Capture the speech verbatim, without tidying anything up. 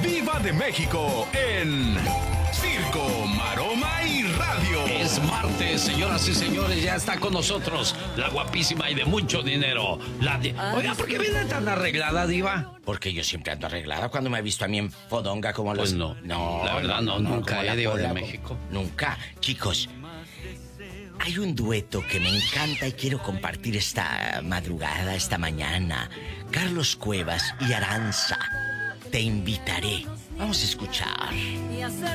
Diva de México en Circo, Maroma y Radio. Es martes, señoras y señores, ya está con nosotros la guapísima y de mucho dinero. La di- Oiga, ¿por qué viene tan arreglada, Diva? Porque yo siempre ando arreglada cuando me ha visto a mí en fodonga como Pues los... no, la verdad no, nunca, como eh, la Diva de cola, México. Nunca. Chicos, hay un dueto que me encanta y quiero compartir esta madrugada, esta mañana. Carlos Cuevas y Aranza. Te invitaré. Vamos a escuchar.